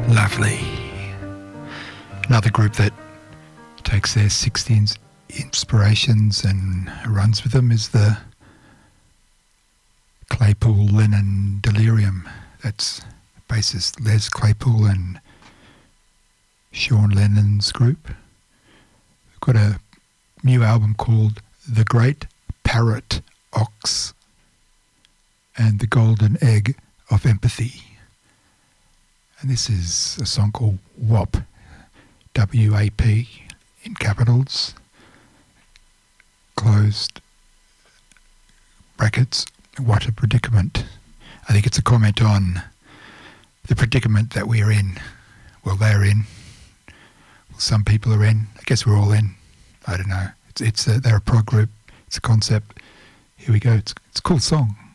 Lovely. Another group that takes their 60s inspirations and runs with them is the Claypool Lennon Delirium. That's bassist Les Claypool and Sean Lennon's group. They've got a new album called The Great Parrot Ox and The Golden Egg of Empathy. And this is a song called WAP, W-A-P in capitals, closed brackets, what a predicament. I think it's a comment on the predicament that we are in. Well, they're in. Well, some people are in. I guess we're all in. I don't know. They're a prog group. It's a concept. Here we go. It's a cool song.